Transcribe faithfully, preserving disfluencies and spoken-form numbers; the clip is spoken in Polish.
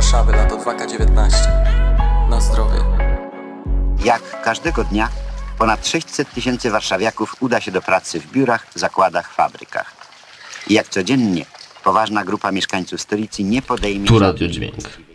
Warszawy, lato dwa K dziewiętnaście. Na zdrowie. Jak każdego dnia ponad sześćset tysięcy warszawiaków uda się do pracy w biurach, zakładach, fabrykach. I jak codziennie poważna grupa mieszkańców stolicy nie podejmie... Tu Radio Dźwięk.